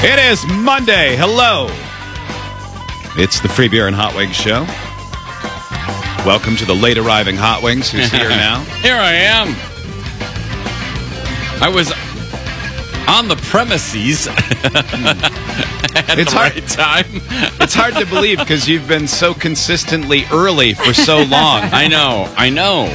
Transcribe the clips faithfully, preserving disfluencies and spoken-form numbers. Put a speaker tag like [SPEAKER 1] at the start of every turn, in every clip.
[SPEAKER 1] It is Monday. Hello. It's the Free Beer and Hot Wings show. Welcome to the late arriving Hot Wings, who's here now.
[SPEAKER 2] Here I am. I was on the premises at
[SPEAKER 1] It's
[SPEAKER 2] the
[SPEAKER 1] hard-
[SPEAKER 2] right time.
[SPEAKER 1] It's hard to believe because you've been so consistently early for so long.
[SPEAKER 2] I know. I know.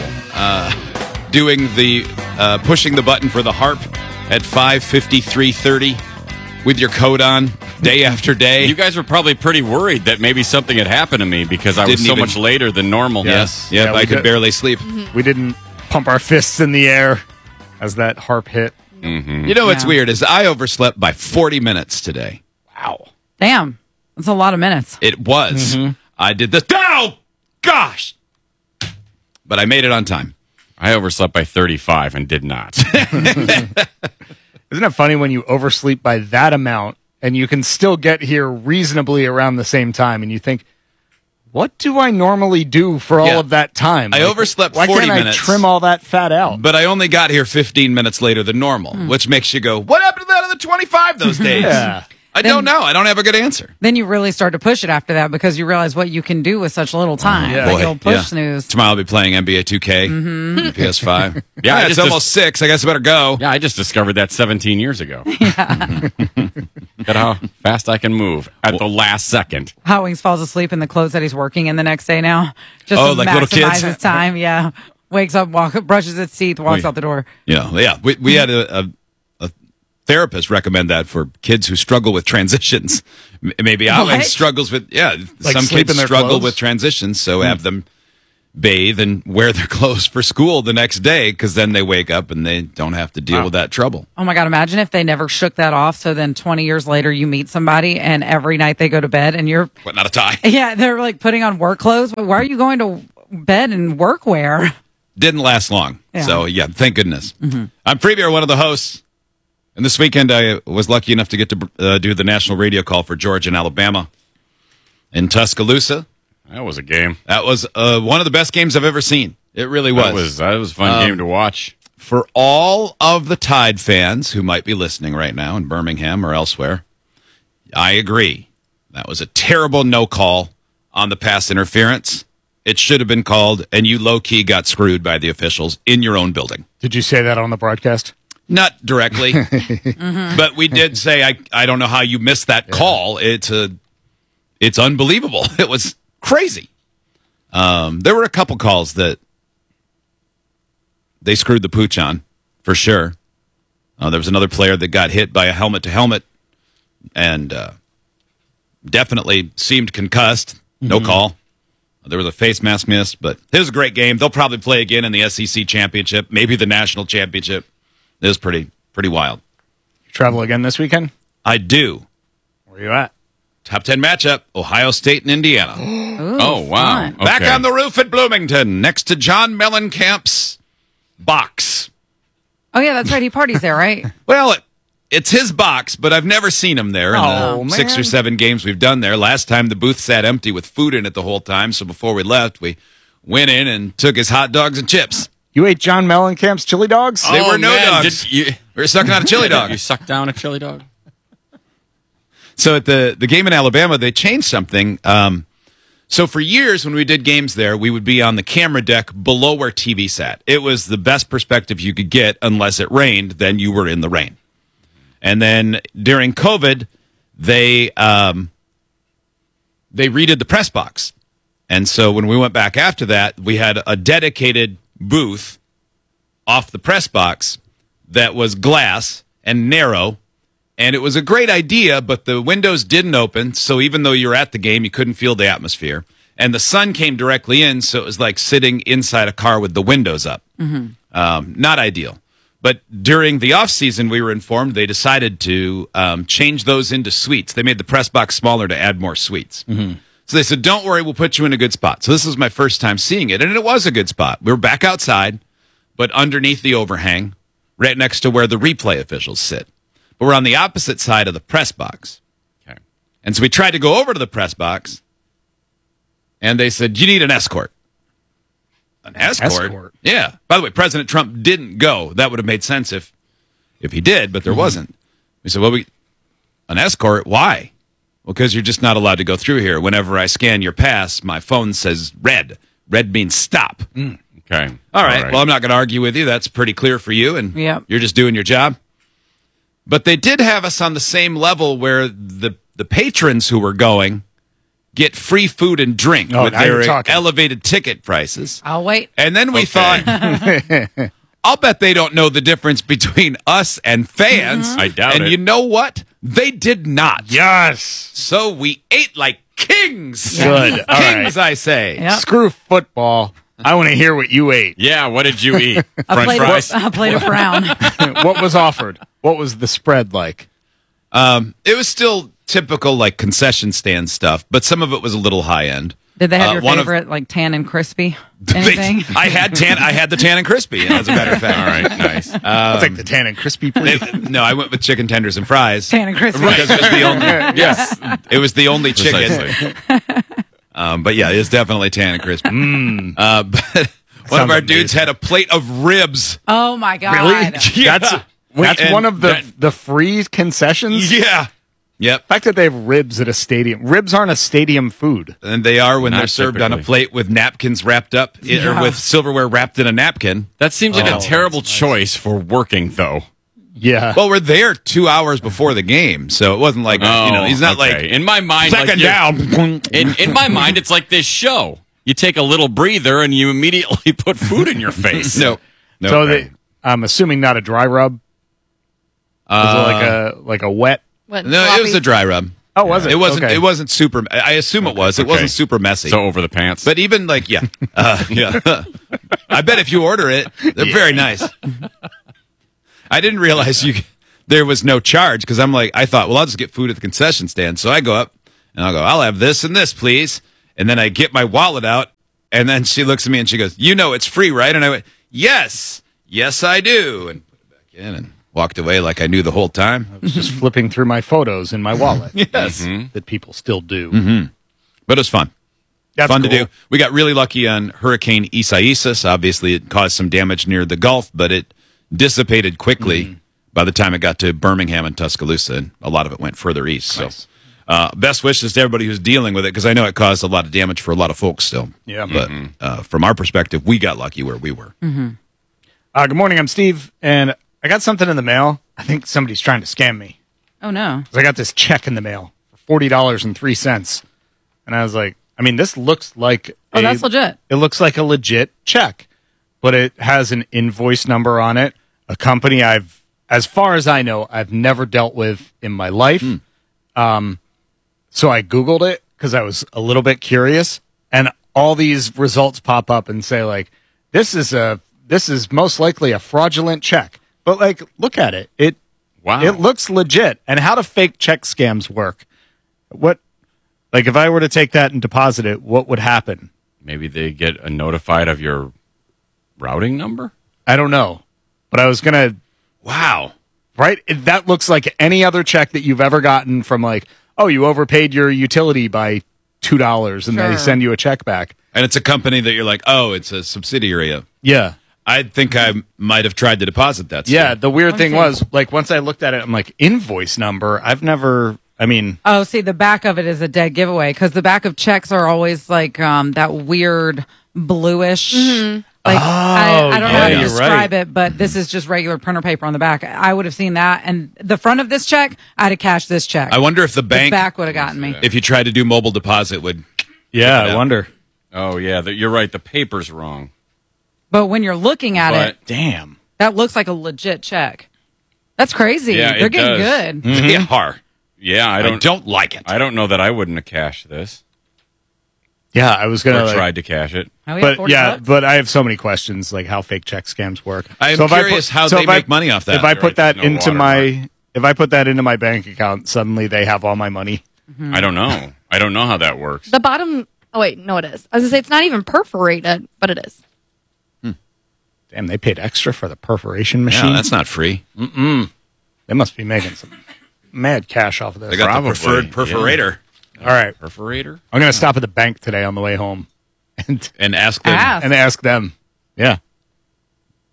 [SPEAKER 1] Doing the, uh, pushing the button for the harp at five fifty-three thirty with your coat on day after day.
[SPEAKER 2] You guys were probably pretty worried that maybe something had happened to me because I was
[SPEAKER 1] Didn't
[SPEAKER 2] so
[SPEAKER 1] even-
[SPEAKER 2] much later than normal.
[SPEAKER 1] Yes.
[SPEAKER 3] Yeah,
[SPEAKER 1] Yep,
[SPEAKER 3] we
[SPEAKER 1] I could
[SPEAKER 3] did.
[SPEAKER 1] barely sleep.
[SPEAKER 3] We didn't pump our fists in the air as that harp hit.
[SPEAKER 1] You know what's
[SPEAKER 4] Yeah.
[SPEAKER 1] weird is I overslept by forty minutes today.
[SPEAKER 3] Wow.
[SPEAKER 4] Damn. That's a lot of minutes.
[SPEAKER 1] It was. I did this. Oh, gosh. But I made it on time.
[SPEAKER 2] I overslept by thirty-five and did not.
[SPEAKER 3] Isn't it funny when you oversleep by that amount and you can still get here reasonably around the same time and you think, what do I normally do for all
[SPEAKER 1] Yeah.
[SPEAKER 3] of that time?
[SPEAKER 1] I overslept
[SPEAKER 3] why
[SPEAKER 1] forty
[SPEAKER 3] can't
[SPEAKER 1] minutes.
[SPEAKER 3] I trim all that fat out?
[SPEAKER 1] But I only got here fifteen minutes later than normal, which makes you go, what happened to that other twenty-five those days?
[SPEAKER 3] Yeah.
[SPEAKER 1] I
[SPEAKER 4] Then-
[SPEAKER 1] don't know. I don't have a good answer.
[SPEAKER 4] Then you really start to push it after that because you realize what you can do with such little time.
[SPEAKER 3] Yeah.
[SPEAKER 4] Like
[SPEAKER 1] Boy,
[SPEAKER 4] you'll push
[SPEAKER 1] yeah.
[SPEAKER 4] snooze.
[SPEAKER 1] Tomorrow I'll be playing N B A two K, mm-hmm. P S five.
[SPEAKER 2] Yeah, I
[SPEAKER 1] it's
[SPEAKER 2] just-
[SPEAKER 1] almost six. I guess I better go.
[SPEAKER 2] Yeah, I just discovered that seventeen years ago. Yeah. Look at how fast I can move at the last second.
[SPEAKER 4] Hot Wings falls asleep in the clothes that he's working in the next day now. Just
[SPEAKER 1] Oh,
[SPEAKER 4] to
[SPEAKER 1] like little
[SPEAKER 4] maximize
[SPEAKER 1] kids?
[SPEAKER 4] his time. Yeah. Wakes up, walk, brushes his teeth, walks
[SPEAKER 1] Wait.
[SPEAKER 4] out the door.
[SPEAKER 1] Yeah, yeah. We, we had a, a, a therapist recommend that for kids who struggle with transitions. M- Maybe
[SPEAKER 4] What?
[SPEAKER 1] Alex struggles with, yeah,
[SPEAKER 3] Like
[SPEAKER 1] some
[SPEAKER 3] sleep
[SPEAKER 1] kids
[SPEAKER 3] in their
[SPEAKER 1] struggle
[SPEAKER 3] clothes?
[SPEAKER 1] with transitions, so have them bathe and wear their clothes for school the next day because then they wake up and they don't have to deal
[SPEAKER 3] Wow.
[SPEAKER 1] with that trouble.
[SPEAKER 4] Oh my God, imagine if they never shook that off. So then twenty years later, you meet somebody and every night they go to bed and you're,
[SPEAKER 1] But not a tie.
[SPEAKER 4] yeah, they're like putting on work clothes. But why are you going to bed in workwear?
[SPEAKER 1] Didn't last long.
[SPEAKER 4] Yeah.
[SPEAKER 1] So, yeah, thank goodness. I'm Free Beer, one of the hosts. And this weekend, I was lucky enough to get to uh, do the national radio call for Georgia and Alabama in Tuscaloosa.
[SPEAKER 2] That was a game.
[SPEAKER 1] That was uh, one of the best games I've ever seen. It really was.
[SPEAKER 2] That was that was a fun game to watch.
[SPEAKER 1] For all of the Tide fans who might be listening right now in Birmingham or elsewhere, I agree. That was a terrible no call on the pass interference. It should have been called, and you low-key got screwed by the officials in your own building.
[SPEAKER 3] Did you say that on the broadcast?
[SPEAKER 1] Not directly, but we did say, I, I don't know how you missed that call. It's a, it's unbelievable. It was crazy. Um, there were a couple calls that they screwed the pooch on, for sure. Uh, there was another player that got hit by a helmet-to-helmet and uh, definitely seemed concussed. No call. There was a face mask missed, but it was a great game. They'll probably play again in the S E C championship, maybe the national championship. It was pretty pretty wild.
[SPEAKER 3] You travel again this weekend?
[SPEAKER 1] I do.
[SPEAKER 3] Where you at?
[SPEAKER 1] Top ten matchup, Ohio State and Indiana.
[SPEAKER 4] Ooh,
[SPEAKER 2] Oh, wow.
[SPEAKER 4] fun.
[SPEAKER 2] Okay.
[SPEAKER 1] Back on the roof at Bloomington, next to John Mellencamp's box.
[SPEAKER 4] Oh, yeah, that's right. He parties there, right?
[SPEAKER 1] Well, it, it's his box, but I've never seen him there in
[SPEAKER 3] Oh,
[SPEAKER 1] the six
[SPEAKER 3] man.
[SPEAKER 1] or seven games we've done there. Last time the booth sat empty with food in it the whole time, so before we left, we went in and took his hot dogs and chips.
[SPEAKER 3] You ate John Mellencamp's chili dogs?
[SPEAKER 1] They
[SPEAKER 2] Oh,
[SPEAKER 1] were no
[SPEAKER 2] man,
[SPEAKER 1] dogs.
[SPEAKER 2] did you,
[SPEAKER 1] We were sucking on a chili dog.
[SPEAKER 2] you sucked down a chili dog?
[SPEAKER 1] So at the, the game in Alabama, they changed something. Um, so for years, when we did games there, we would be on the camera deck below where T V sat. It was the best perspective you could get unless it rained, then you were in the rain. And then during COVID, they um, they redid the press box. And so when we went back after that, we had a dedicated booth off the press box that was glass and narrow. And it was a great idea, but the windows didn't open. So even though you're at the game, you couldn't feel the atmosphere. And the sun came directly in. So it was like sitting inside a car with the windows up. Um, not ideal. But during the off season, we were informed they decided to um, change those into suites. They made the press box smaller to add more suites. So they said, don't worry, we'll put you in a good spot. So this was my first time seeing it, and it was a good spot. We were back outside, but underneath the overhang, right next to where the replay officials sit. But we're on the opposite side of the press box.
[SPEAKER 2] Okay.
[SPEAKER 1] And so we tried to go over to the press box, and they said, you need an escort. An escort?
[SPEAKER 3] Escort.
[SPEAKER 1] Yeah. By the way, President Trump didn't go. That would have made sense if if he did, but there wasn't. We said, well, we an escort. Why? Well, because you're just not allowed to go through here. Whenever I scan your pass, my phone says red. Red means stop.
[SPEAKER 2] Mm. Okay.
[SPEAKER 1] All right. Well, I'm not going to argue with you. That's pretty clear for you, and
[SPEAKER 4] Yep.
[SPEAKER 1] you're just doing your job. But they did have us on the same level where the the patrons who were going get free food and drink
[SPEAKER 3] Oh,
[SPEAKER 1] with
[SPEAKER 3] now you're
[SPEAKER 1] their
[SPEAKER 3] talking.
[SPEAKER 1] elevated ticket prices.
[SPEAKER 4] I'll wait.
[SPEAKER 1] And then we
[SPEAKER 2] Okay.
[SPEAKER 1] thought, I'll bet they don't know the difference between us and fans.
[SPEAKER 4] Mm-hmm.
[SPEAKER 2] I doubt
[SPEAKER 1] and
[SPEAKER 2] it.
[SPEAKER 1] you know what? They did not.
[SPEAKER 3] Yes.
[SPEAKER 1] So we ate like kings.
[SPEAKER 3] Good. All
[SPEAKER 1] Kings,
[SPEAKER 3] right.
[SPEAKER 1] I say.
[SPEAKER 4] Yep.
[SPEAKER 3] Screw football. I want to hear what you ate.
[SPEAKER 2] Yeah, what did you eat?
[SPEAKER 4] A
[SPEAKER 2] French
[SPEAKER 4] plate,
[SPEAKER 2] fries?
[SPEAKER 4] of, a plate of brown.
[SPEAKER 3] What was offered? What was the spread like?
[SPEAKER 1] Um, it was still typical like concession stand stuff, but some of it was a little high end.
[SPEAKER 4] Did they have
[SPEAKER 1] Uh,
[SPEAKER 4] your
[SPEAKER 1] one of-
[SPEAKER 4] favorite, like tan and crispy?
[SPEAKER 1] They-
[SPEAKER 4] Anything?
[SPEAKER 1] I had tan. I had the tan and crispy. As a matter of fact,
[SPEAKER 2] All right, nice.
[SPEAKER 3] I'll take the tan and crispy, please.
[SPEAKER 1] They- no, I went with chicken tenders and fries.
[SPEAKER 4] Tan and crispy.
[SPEAKER 1] Because it was the only.
[SPEAKER 2] Yes,
[SPEAKER 1] It was the only chicken.
[SPEAKER 2] precisely.
[SPEAKER 1] Um, but yeah, it's definitely tan and crispy. Uh, but one of
[SPEAKER 3] Sounds
[SPEAKER 1] our dudes
[SPEAKER 3] amazing.
[SPEAKER 1] had a plate of ribs.
[SPEAKER 4] Oh my god!
[SPEAKER 3] Really?
[SPEAKER 1] Yeah.
[SPEAKER 3] That's that's
[SPEAKER 1] And
[SPEAKER 3] one of the
[SPEAKER 1] that-
[SPEAKER 3] the free concessions.
[SPEAKER 1] Yeah. Yep.
[SPEAKER 3] The fact that they have ribs at a stadium. Ribs aren't a stadium food.
[SPEAKER 1] And they are when
[SPEAKER 2] Not
[SPEAKER 1] they're served on a
[SPEAKER 2] typically.
[SPEAKER 1] plate with napkins wrapped up, i- or
[SPEAKER 4] Yeah.
[SPEAKER 1] with silverware wrapped in a napkin.
[SPEAKER 2] That seems like
[SPEAKER 3] Oh,
[SPEAKER 2] a terrible choice for working, though.
[SPEAKER 3] Yeah.
[SPEAKER 1] Well, we're there two hours before the game, so it wasn't like you know he's not
[SPEAKER 2] Oh, okay.
[SPEAKER 1] like
[SPEAKER 2] in my mind.
[SPEAKER 1] second
[SPEAKER 2] like you're-
[SPEAKER 1] down.
[SPEAKER 2] In in my mind, it's like this show. You take a little breather and you immediately put food in your face.
[SPEAKER 1] no, no.
[SPEAKER 3] so they, I'm assuming not a dry rub. Was
[SPEAKER 1] Uh,
[SPEAKER 3] it like a like a wet?
[SPEAKER 5] What,
[SPEAKER 1] no, it was
[SPEAKER 5] sloppy?
[SPEAKER 1] a dry rub.
[SPEAKER 3] Oh, was it?
[SPEAKER 1] It wasn't.
[SPEAKER 3] Okay.
[SPEAKER 1] It wasn't super. I assume it was. It
[SPEAKER 2] Okay.
[SPEAKER 1] wasn't super messy.
[SPEAKER 2] So over the pants.
[SPEAKER 1] But even like, yeah, uh, yeah. I bet if you order it, they're very nice. I didn't realize you there was no charge because I'm like, I thought, well, I'll just get food at the concession stand. So I go up and I'll go, I'll have this and this, please. And then I get my wallet out, and then she looks at me and she goes, "You know it's free, right?" And I went, "Yes, yes, I do," and put it back in and walked away like I knew the whole time.
[SPEAKER 3] I was just flipping through my photos in my wallet.
[SPEAKER 1] Yes,
[SPEAKER 3] That people still do.
[SPEAKER 1] but it was fun.
[SPEAKER 3] That's
[SPEAKER 1] Fun
[SPEAKER 3] cool.
[SPEAKER 1] to do. We got really lucky on Hurricane Isaias. Obviously, it caused some damage near the Gulf, but it dissipated quickly
[SPEAKER 3] Mm-hmm.
[SPEAKER 1] by the time it got to Birmingham and Tuscaloosa, and a lot of it went further east.
[SPEAKER 3] Nice.
[SPEAKER 1] So, uh, best wishes to everybody who's dealing with it, because I know it caused a lot of damage for a lot of folks still.
[SPEAKER 3] Yeah.
[SPEAKER 1] But uh, from our perspective, we got lucky where we were.
[SPEAKER 3] Uh, good morning. I'm Steve, and I got something in the mail. I think somebody's trying to scam me.
[SPEAKER 4] Oh no!
[SPEAKER 3] 'Cause I got this check in the mail for forty dollars and three cents, and I was like, I mean, this looks like
[SPEAKER 4] Oh,
[SPEAKER 3] a-
[SPEAKER 4] that's legit.
[SPEAKER 3] It looks like a legit check, but it has an invoice number on it. A company I've, as far as I know, I've never dealt with in my life. Um, so I Googled it because I was a little bit curious, and all these results pop up and say like, this is a, this is most likely a fraudulent check. But like, look at it. It
[SPEAKER 2] wow.
[SPEAKER 3] it looks legit. And how do fake check scams work? What, like, if I were to take that and deposit it, what would happen?
[SPEAKER 2] Maybe they get a notified of your routing number.
[SPEAKER 3] I don't know. But I was going to,
[SPEAKER 1] Wow.
[SPEAKER 3] right? It- That looks like any other check that you've ever gotten from, like, oh, you overpaid your utility by two dollars and they
[SPEAKER 4] Sure.
[SPEAKER 3] send you a check back.
[SPEAKER 1] And it's a company that you're like, oh, it's a subsidiary of.
[SPEAKER 3] Yeah.
[SPEAKER 1] I think I might have tried to deposit that.
[SPEAKER 3] Yeah.
[SPEAKER 1] still.
[SPEAKER 3] The weird thing
[SPEAKER 4] Okay.
[SPEAKER 3] was, like, once I looked at it, I'm like, invoice number? I've never, I mean,
[SPEAKER 4] Oh, see, the back of it is a dead giveaway because the back of checks are always like um, that weird bluish. Like I, I don't know
[SPEAKER 3] yeah,
[SPEAKER 4] how to
[SPEAKER 3] you're
[SPEAKER 4] describe
[SPEAKER 3] right.
[SPEAKER 4] it, but this is just regular printer paper on the back. I would have seen that, and the front of this check, I'd have cashed this check.
[SPEAKER 1] I wonder if the
[SPEAKER 4] the
[SPEAKER 1] bank,
[SPEAKER 4] back would have gotten me.
[SPEAKER 1] if you tried to do mobile deposit, would.
[SPEAKER 3] yeah,
[SPEAKER 1] Yeah.
[SPEAKER 3] I wonder.
[SPEAKER 2] Oh yeah, the, you're right. The paper's wrong.
[SPEAKER 4] But when you're looking at
[SPEAKER 2] But-
[SPEAKER 4] it,
[SPEAKER 3] Damn.
[SPEAKER 4] that looks like a legit check. That's crazy.
[SPEAKER 2] Yeah, it
[SPEAKER 4] They're getting
[SPEAKER 2] does.
[SPEAKER 4] good.
[SPEAKER 1] They are.
[SPEAKER 2] Yeah, I
[SPEAKER 1] I
[SPEAKER 2] don't.
[SPEAKER 1] don't like it.
[SPEAKER 2] I don't know that I wouldn't have cashed this
[SPEAKER 3] Yeah, I was going
[SPEAKER 2] or
[SPEAKER 3] to. Like,
[SPEAKER 2] tried to cash it.
[SPEAKER 4] Oh, we have
[SPEAKER 3] but
[SPEAKER 4] forty
[SPEAKER 3] yeah,
[SPEAKER 4] bucks?
[SPEAKER 3] but I have so many questions, like how fake check scams work.
[SPEAKER 1] I am
[SPEAKER 3] So if
[SPEAKER 1] curious how they
[SPEAKER 3] if I-
[SPEAKER 1] make money off that.
[SPEAKER 3] If I
[SPEAKER 2] You're
[SPEAKER 3] put
[SPEAKER 2] right,
[SPEAKER 3] that
[SPEAKER 2] there's no
[SPEAKER 3] into
[SPEAKER 2] watermark.
[SPEAKER 3] my, if I put that into my bank account, suddenly they have all my money.
[SPEAKER 2] I don't know. I don't know how that works.
[SPEAKER 5] The bottom. Oh wait, no, it is. I was gonna say it's not even perforated, but it is.
[SPEAKER 3] Damn, they paid extra for the perforation
[SPEAKER 1] yeah,
[SPEAKER 3] machine.
[SPEAKER 1] that's not free.
[SPEAKER 3] They must be making some mad cash off of this.
[SPEAKER 1] They got
[SPEAKER 2] Probably,
[SPEAKER 1] the preferred perforator.
[SPEAKER 3] All right,
[SPEAKER 2] Perforator.
[SPEAKER 3] I'm gonna stop at the bank today on the way home, and
[SPEAKER 1] And ask them.
[SPEAKER 4] Ask.
[SPEAKER 3] and ask them. Yeah,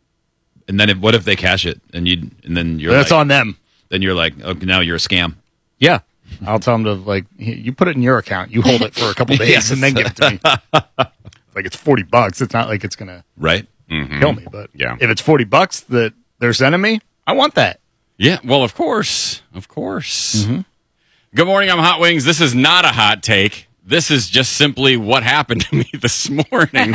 [SPEAKER 1] And then if, what if they cash it? And you and then you're
[SPEAKER 3] that's
[SPEAKER 1] like,
[SPEAKER 3] on them.
[SPEAKER 1] then you're like, okay, now you're a scam.
[SPEAKER 3] Yeah. I'll tell them to, like, you put it in your account. You hold it for a couple days
[SPEAKER 1] Yes.
[SPEAKER 3] and then give it to me. Like, it's forty bucks. It's not like it's going to
[SPEAKER 1] Right?
[SPEAKER 3] kill me. But
[SPEAKER 2] Yeah.
[SPEAKER 3] if it's forty bucks that they're sending me, I want that.
[SPEAKER 2] Yeah, well, of course. Of course. Good morning, I'm Hot Wings. This is not a hot take. This is just simply what happened to me this morning.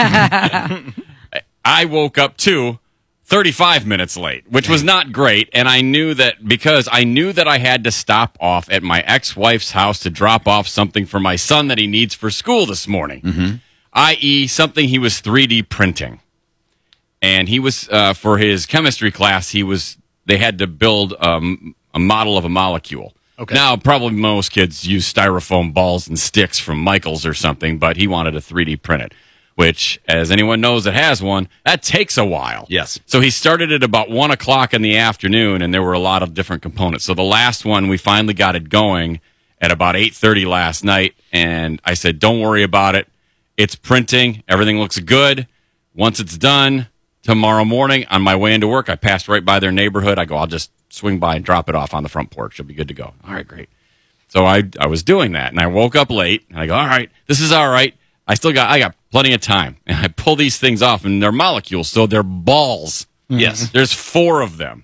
[SPEAKER 2] I woke up too thirty-five minutes late, which was not great. And I knew that because I knew that I had to stop off at my ex-wife's house to drop off something for my son that he needs for school this morning, that is something he was three D printing. And he was, uh, for his chemistry class, he was, they had to build um, a model of a molecule.
[SPEAKER 3] Okay.
[SPEAKER 2] Now, probably most kids use styrofoam balls and sticks from Michael's or something, but he wanted to three D print it, which, as anyone knows that has one, that takes a while.
[SPEAKER 1] Yes.
[SPEAKER 2] So he started at about one o'clock in the afternoon, and there were a lot of different components. So the last one, we finally got it going at about eight thirty last night, and I said, don't worry about it. It's printing. Everything looks good. Once it's done, tomorrow morning on my way into work, I passed right by their neighborhood. I go, I'll just swing by and drop it off on the front porch. It'll be good to go. All right, great. So I I was doing that, and I woke up late, and I go, all right, this is all right. I still got I got plenty of time, and I pull these things off, and they're molecules, so they're balls.
[SPEAKER 1] Yes.
[SPEAKER 2] There's four of them,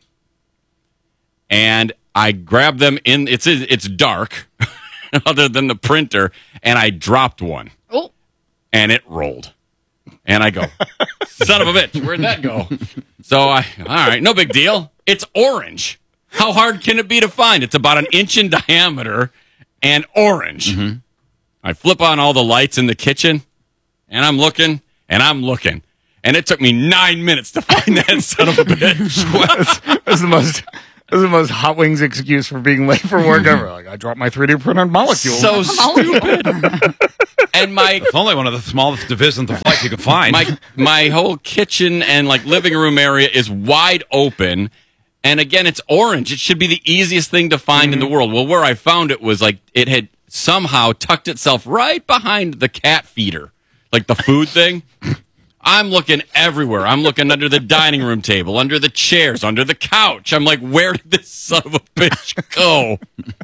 [SPEAKER 2] and I grab them in. It's it's dark, other than the printer, and I dropped one,
[SPEAKER 5] Oh,
[SPEAKER 2] and it rolled. And I go, son of a bitch, where'd that go? So I, all right, no big deal. It's orange. How hard can it be to find? It's about an inch in diameter and orange. I flip on all the lights in the kitchen, and I'm looking, and I'm looking. And it took me nine minutes to find that son of a bitch.
[SPEAKER 3] That's, that's the most... That's the most Hot Wings excuse for being late for work ever. Like, I dropped my three D printed molecule.
[SPEAKER 2] So stupid. And my
[SPEAKER 1] It's only one of the smallest divisions of flight you can find.
[SPEAKER 2] my my whole kitchen and like living room area is wide open, and again, it's orange. It should be the easiest thing to find in the world. Well, where I found it was like it had somehow tucked itself right behind the cat feeder, like the food thing. I'm looking everywhere. I'm looking under the dining room table, under the chairs, under the couch. I'm like, where did this son of a bitch go?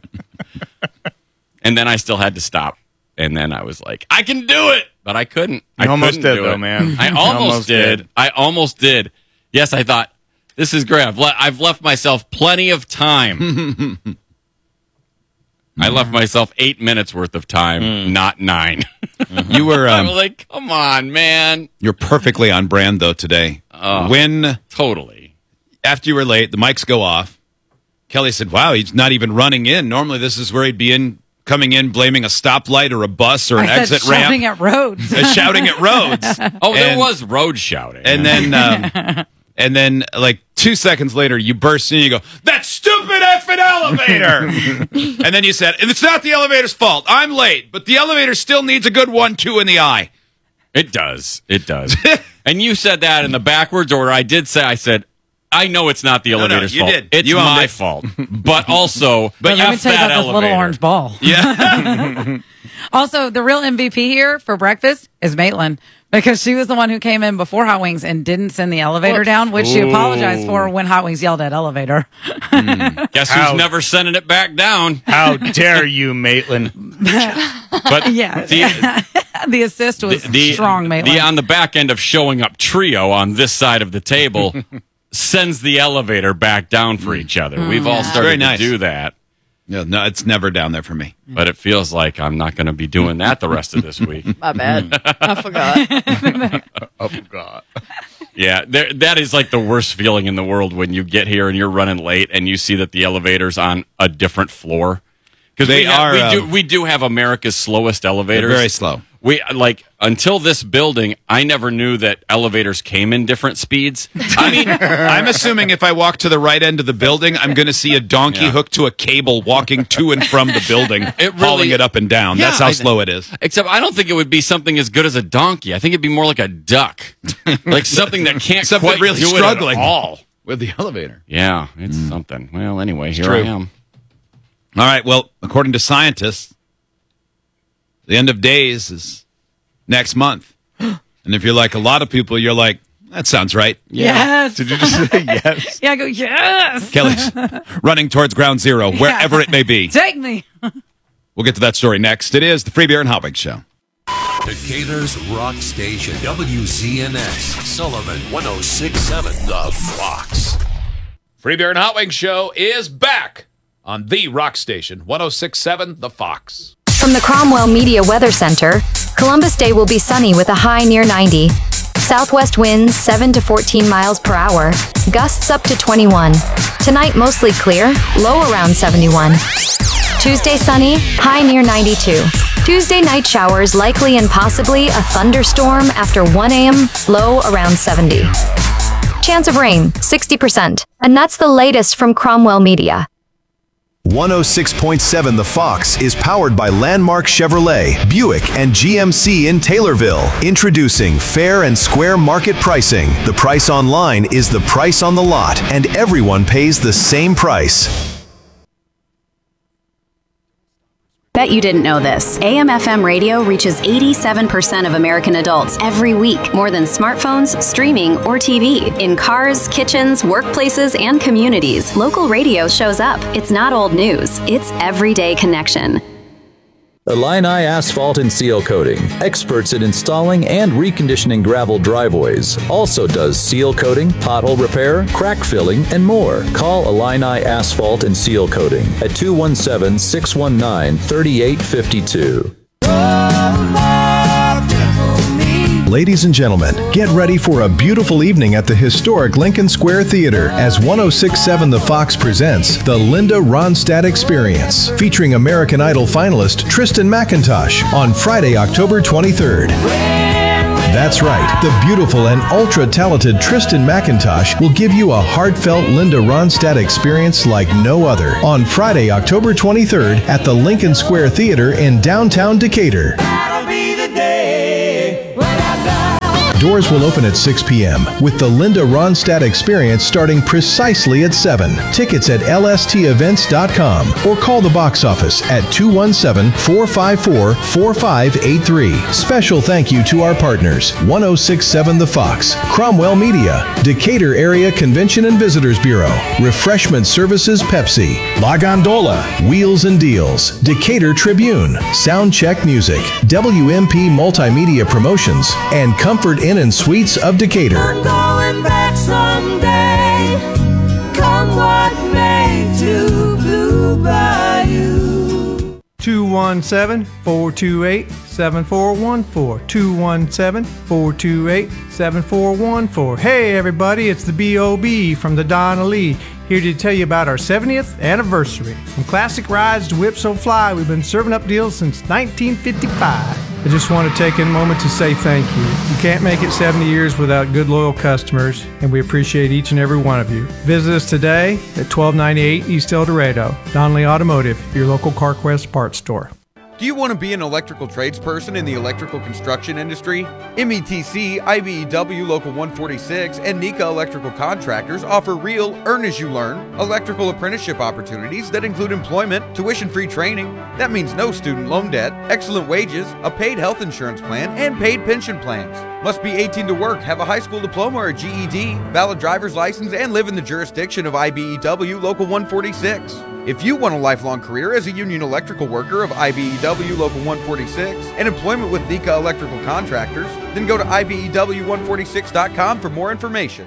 [SPEAKER 2] And then I still had to stop. And then I was like, I can do it, but I couldn't.
[SPEAKER 3] You
[SPEAKER 2] I
[SPEAKER 3] almost
[SPEAKER 2] couldn't
[SPEAKER 3] did,
[SPEAKER 2] do
[SPEAKER 3] though,
[SPEAKER 2] it.
[SPEAKER 3] man.
[SPEAKER 2] I
[SPEAKER 3] You
[SPEAKER 2] almost,
[SPEAKER 3] almost
[SPEAKER 2] did.
[SPEAKER 3] did.
[SPEAKER 2] I almost did. Yes, I thought this is great. I've, le- I've left myself plenty of time. I left myself eight minutes worth of time, not nine.
[SPEAKER 1] you were
[SPEAKER 2] I'm
[SPEAKER 1] um,
[SPEAKER 2] like, come on, man.
[SPEAKER 1] you're perfectly on brand though today. When
[SPEAKER 2] Totally.
[SPEAKER 1] after you were late, the mics go off. Kelly said, "Wow, he's not even running in. Normally, this is where he'd be in, coming in, blaming a stoplight or a bus or an
[SPEAKER 4] I said
[SPEAKER 1] exit ramp,
[SPEAKER 4] shouting at roads.
[SPEAKER 1] uh, shouting at roads."
[SPEAKER 2] Oh, there
[SPEAKER 1] And-
[SPEAKER 2] was road shouting.
[SPEAKER 1] And then, um, and then, like two seconds later, you burst in and you go, "That stupid effing elevator!" And then you said, "And it's not the elevator's fault. I'm late, but the elevator still needs a good one, two in the eye."
[SPEAKER 2] It does. It does. And you said that in the backwards order. I did say, I said, I know it's not the
[SPEAKER 1] no,
[SPEAKER 2] elevator's
[SPEAKER 1] you
[SPEAKER 2] fault.
[SPEAKER 1] did.
[SPEAKER 2] It's
[SPEAKER 1] You owned
[SPEAKER 2] my
[SPEAKER 1] it.
[SPEAKER 2] fault. But also,
[SPEAKER 4] But let me
[SPEAKER 2] F
[SPEAKER 4] tell you
[SPEAKER 2] that
[SPEAKER 4] about this
[SPEAKER 2] elevator.
[SPEAKER 4] little orange ball.
[SPEAKER 1] Yeah.
[SPEAKER 4] Also, the real M V P here for breakfast is Maitland because she was the one who came in before Hot Wings and didn't send the elevator
[SPEAKER 5] Whoops.
[SPEAKER 4] down, which she
[SPEAKER 3] Ooh.
[SPEAKER 4] apologized for when Hot Wings yelled at elevator.
[SPEAKER 2] Guess
[SPEAKER 3] Ouch.
[SPEAKER 2] who's never sending it back down?
[SPEAKER 3] How dare you, Maitland?
[SPEAKER 2] But
[SPEAKER 4] Yeah.
[SPEAKER 2] the,
[SPEAKER 4] The assist was
[SPEAKER 2] the,
[SPEAKER 4] strong, Maitland.
[SPEAKER 2] the on the back end of showing up trio on this side of the table sends the elevator back down for each other. We've all started
[SPEAKER 1] Very nice.
[SPEAKER 2] to do that.
[SPEAKER 1] No, no, it's never down there for me.
[SPEAKER 2] But it feels like I'm not going to be doing that the rest of this week.
[SPEAKER 5] my bad. I forgot.
[SPEAKER 3] Oh, God.
[SPEAKER 2] Yeah, there, that is like the worst feeling in the world when you get here and you're running late and you see that the elevator's on a different floor. Because
[SPEAKER 1] They
[SPEAKER 2] we, have-
[SPEAKER 1] are,
[SPEAKER 2] we do
[SPEAKER 1] um,
[SPEAKER 2] we do have America's slowest elevators.
[SPEAKER 1] They're very slow.
[SPEAKER 2] We like until this building, I never knew that elevators came in different speeds. I mean,
[SPEAKER 1] I'm assuming if I walk to the right end of the building, I'm going to see a donkey
[SPEAKER 2] Yeah.
[SPEAKER 1] hooked to a cable walking to and from the building,
[SPEAKER 2] really-
[SPEAKER 1] hauling it up and down.
[SPEAKER 2] Yeah,
[SPEAKER 1] That's how
[SPEAKER 2] I-
[SPEAKER 1] slow it is.
[SPEAKER 2] except I don't think it would be something as good as a donkey. I think it'd be more like a duck, like something that can't
[SPEAKER 1] Something
[SPEAKER 2] quite
[SPEAKER 1] really
[SPEAKER 2] do
[SPEAKER 1] struggling.
[SPEAKER 2] it at all.
[SPEAKER 1] With the elevator.
[SPEAKER 2] Yeah, it's something. Well, anyway, here
[SPEAKER 1] true.
[SPEAKER 2] I am.
[SPEAKER 1] All right. Well, according to scientists, the end of days is next month. And if you're like a lot of people, you're like, That sounds right.
[SPEAKER 4] Yes.
[SPEAKER 3] Did you just say yes?
[SPEAKER 4] Yeah, I go, yes.
[SPEAKER 1] Kelly's running towards ground zero, wherever it may be.
[SPEAKER 4] Take me.
[SPEAKER 1] We'll get to that story next. It is the Free Beer and Hot Wings Show.
[SPEAKER 6] Decatur's Rock Station, W Z N X, Sullivan, one oh six point seven, The Fox.
[SPEAKER 1] Free Beer and Hot Wings Show is back on the Rock Station, one oh six point seven, The Fox.
[SPEAKER 7] From the Cromwell Media Weather Center, Columbus Day will be sunny with a high near ninety. Southwest winds seven to fourteen miles per hour, gusts up to twenty-one. Tonight mostly clear, low around seventy-one. Tuesday sunny, high near ninety-two. Tuesday night showers likely and possibly a thunderstorm after one a.m., low around seventy. Chance of rain, sixty percent. And that's the latest from Cromwell Media.
[SPEAKER 8] one oh six point seven The Fox is powered by Landmark Chevrolet, Buick, and G M C in Taylorville. Introducing fair and square market pricing. The price online is the price on the lot, and everyone pays the same price.
[SPEAKER 9] Bet you didn't know this. A M F M radio reaches eighty-seven percent of American adults every week, more than smartphones, streaming, or T V. In cars, kitchens, workplaces, and communities, local radio shows up. It's not old news. It's everyday connection.
[SPEAKER 10] Illini Asphalt and Seal Coating, experts in installing and reconditioning gravel driveways. Also does seal coating, pothole repair, crack filling, and more. Call Illini Asphalt and Seal Coating at two one seven, six one nine, three eight five two.
[SPEAKER 8] Ladies and gentlemen, get ready for a beautiful evening at the historic Lincoln Square Theater as one oh six point seven The Fox presents the Linda Ronstadt Experience, featuring American Idol finalist Tristan McIntosh on Friday, October twenty-third. That's right, the beautiful and ultra-talented Tristan McIntosh will give you a heartfelt Linda Ronstadt experience like no other on Friday, October twenty-third at the Lincoln Square Theater in downtown Decatur. Doors will open at six p.m. with the Linda Ronstadt Experience starting precisely at seven. Tickets at L S T events dot com or call the box office at two one seven, four five four, four five eight three. Special thank you to our partners, one oh six point seven The Fox, Cromwell Media, Decatur Area Convention and Visitors Bureau, Refreshment Services Pepsi, La Gondola, Wheels and Deals, Decatur Tribune, Soundcheck Music, W M P Multimedia Promotions, and Comfort Inn and Suites of Decatur.
[SPEAKER 11] I'm going back someday, come what may, to Blue Bayou.
[SPEAKER 12] two one seven, four two eight, seven four one four. two one seven, four two eight, seven four one four. Hey everybody, it's the B O B from the Donna Lee, here to tell you about our seventieth anniversary. From classic rides to Whip So Fly, we've been serving up deals since nineteen fifty-five. I just want to take a moment to say thank you. You can't make it seventy years without good, loyal customers, and we appreciate each and every one of you. Visit us today at twelve ninety-eight East El Dorado. Donnelly Automotive, your local CarQuest parts store.
[SPEAKER 13] Do you want to be an electrical tradesperson in the electrical construction industry? M E T C, I B E W Local one forty-six, and Nika Electrical Contractors offer real earn-as-you-learn electrical apprenticeship opportunities that include employment, tuition-free training. That means no student loan debt, excellent wages, a paid health insurance plan, and paid pension plans. Must be eighteen to work, have a high school diploma or G E D, valid driver's license, and live in the jurisdiction of I B E W Local one forty-six. If you want a lifelong career as a union electrical worker of I B E W Local one forty-six and employment with Nika Electrical Contractors, then go to I B E W one forty-six dot com for more information.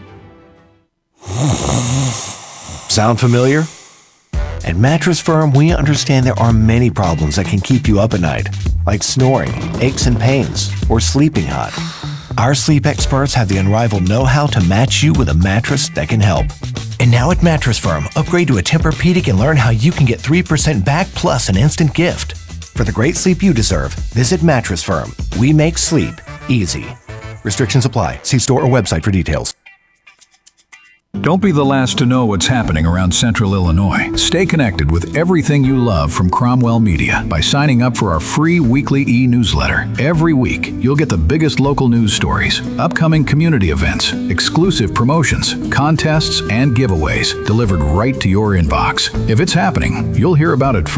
[SPEAKER 14] Sound familiar? At Mattress Firm, we understand there are many problems that can keep you up at night, like snoring, aches and pains, or sleeping hot. Our sleep experts have the unrivaled know-how to match you with a mattress that can help. And now at Mattress Firm, upgrade to a Tempur-Pedic and learn how you can get three percent back plus an instant gift. For the great sleep you deserve, visit Mattress Firm. We make sleep easy. Restrictions apply. See store or website for details.
[SPEAKER 15] Don't be the last to know what's happening around Central Illinois. Stay connected with everything you love from Cromwell Media by signing up for our free weekly e-newsletter. Every week, you'll get the biggest local news stories, upcoming community events, exclusive promotions, contests, and giveaways delivered right to your inbox. If it's happening, you'll hear about it first.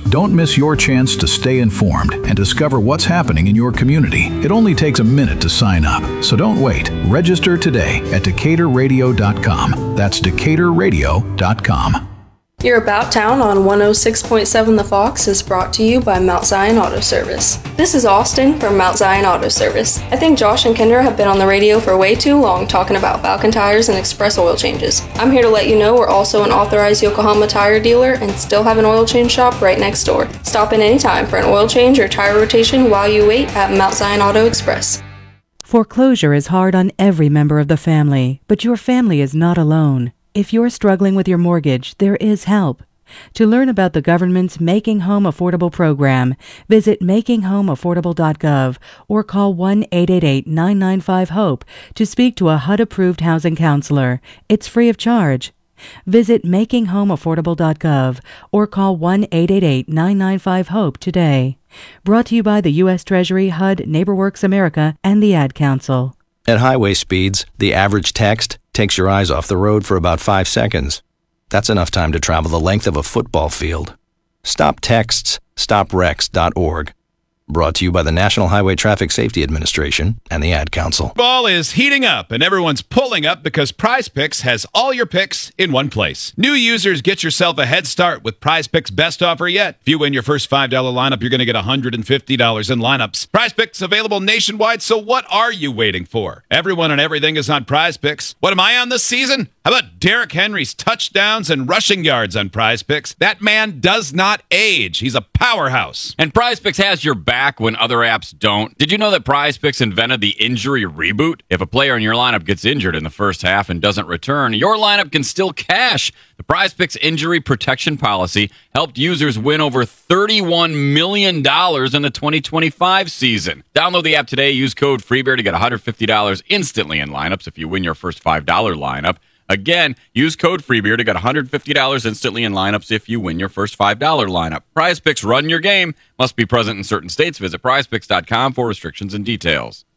[SPEAKER 15] Don't miss your chance to stay informed and discover what's happening in your community. It only takes a minute to sign up, so don't wait. Register today at decatur radio dot com. That's decatur radio dot com.
[SPEAKER 16] Your About Town on one oh six point seven The Fox is brought to you by Mount Zion Auto Service. This is Austin from Mount Zion Auto Service. I think Josh and Kendra have been on the radio for way too long talking about Falcon tires and express oil changes. I'm here to let you know we're also an authorized Yokohama tire dealer and still have an oil change shop right next door. Stop in anytime for an oil change or tire rotation while you wait at Mount Zion Auto Express.
[SPEAKER 17] Foreclosure is hard on every member of the family, but your family is not alone. If you're struggling with your mortgage, there is help. To learn about the government's Making Home Affordable program, visit making home affordable dot gov or call one eight eight eight, nine nine five, HOPE to speak to a H U D-approved housing counselor. It's free of charge. Visit making home affordable dot gov or call one eight eight eight, nine nine five, HOPE today. Brought to you by the U S Treasury, H U D, NeighborWorks America, and the Ad Council.
[SPEAKER 18] At highway speeds, the average text takes your eyes off the road for about five seconds. That's enough time to travel the length of a football field. Stop texts, stop wrecks dot org. Brought to you by the National Highway Traffic Safety Administration and the Ad Council.
[SPEAKER 1] Ball is heating up, and everyone's pulling up because Prize Picks has all your picks in one place. New users, get yourself a head start with Prize Picks' best offer yet. If you win your first five dollar lineup, you're going to get one hundred fifty dollars in lineups. Prize Picks available nationwide, so what are you waiting for? Everyone and everything is on Prize Picks. What am I on this season? How about Derrick Henry's touchdowns and rushing yards on Prize Picks? That man does not age. He's a powerhouse.
[SPEAKER 2] And Prize Picks has your back when other apps don't. Did you know that Prize Picks invented the injury reboot? If a player in your lineup gets injured in the first half and doesn't return, your lineup can still cash. The Prize Picks injury protection policy helped users win over thirty-one million dollars in the twenty twenty-five season. Download the app today. Use code FREEBEAR to get one hundred fifty dollars instantly in lineups if you win your first five dollar lineup. Again, use code FREEBEAR to get one hundred fifty dollars instantly in lineups if you win your first five dollar lineup. Prize Picks, run your game. Must be present in certain states. Visit prize picks dot com for restrictions and details.